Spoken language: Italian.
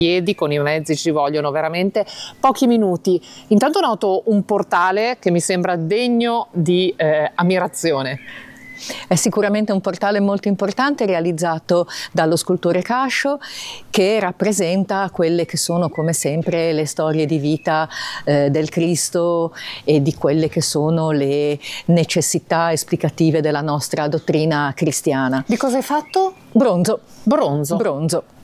piedi, con i mezzi ci vogliono veramente pochi minuti. Intanto noto un portale che mi sembra degno di ammirazione. È sicuramente un portale molto importante realizzato dallo scultore Cascio, che rappresenta quelle che sono, come sempre, le storie di vita del Cristo e di quelle che sono le necessità esplicative della nostra dottrina cristiana. Di cosa è fatto? Bronzo. Bronzo. Bronzo.